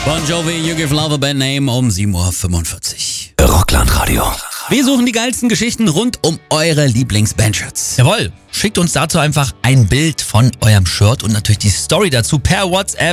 Bon Jovi, You Give Love a Bad Name um 7:45 Uhr. Rockland-Radio. Wir suchen die geilsten Geschichten rund um eure Lieblings-Bandshirts. Jawohl, schickt uns dazu einfach ein Bild von eurem Shirt und natürlich die Story dazu per WhatsApp